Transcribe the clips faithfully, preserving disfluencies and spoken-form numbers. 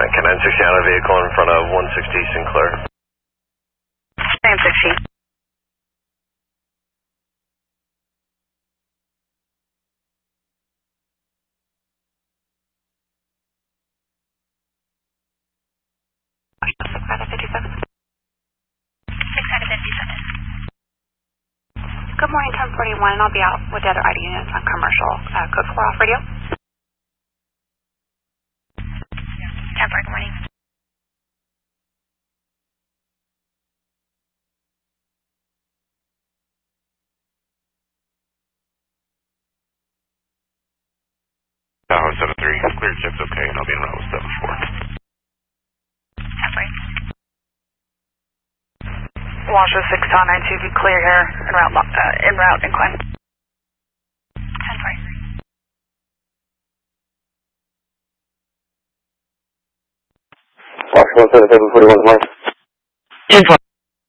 Can nine sixty on a vehicle in front of one sixty Sinclair. nine sixty. six out of fifty-seven. six out of fifty-seven. Good morning, ten forty-one, and I'll be out with the other I D units on commercial. Uh, code four off radio. ten four, good morning. Tower seven three, clear chip's okay, and I'll be in route with seven four. ten four. Washer six Town nine two, clear here, en route, uh, en route, incline. ten four. Washer one seven seven forty-one, Mark. ten four.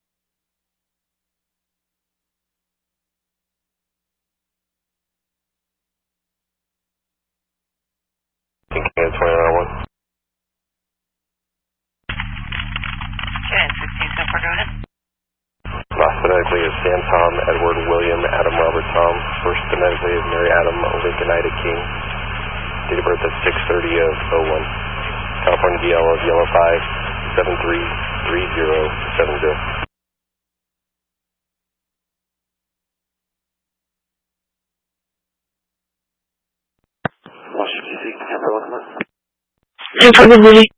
King twenty-nine oh one. Unit sixteen, ten four, go ahead. Last phonetically is Sam Tom, Edward William, Adam Robert Tom. First phonetically is Mary Adam Lincoln Ida King. Date of birth is six thirty of oh one. California D L of Yellow five seven three three zero seven zero. Washington D C, ten four, ten four, good morning.